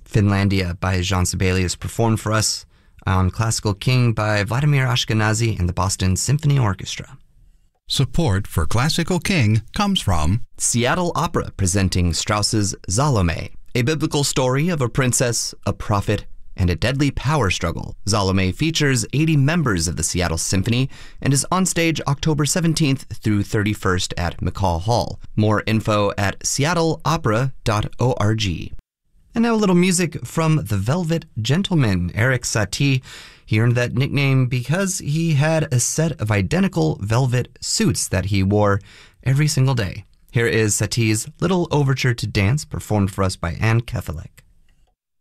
Finlandia by Jean Sibelius performed for us on Classical King by Vladimir Ashkenazy and the Boston Symphony Orchestra. Support for Classical King comes from Seattle Opera presenting Strauss's Salome, a biblical story of a princess, a prophet, and a deadly power struggle. Salome features 80 members of the Seattle Symphony and is on stage October 17th through 31st at McCall Hall. More info at seattleopera.org. And now a little music from the Velvet Gentleman. Erik Satie, he earned that nickname because he had a set of identical velvet suits that he wore every single day. Here is Satie's Little Overture to Dance, performed for us by Anne Kefelec.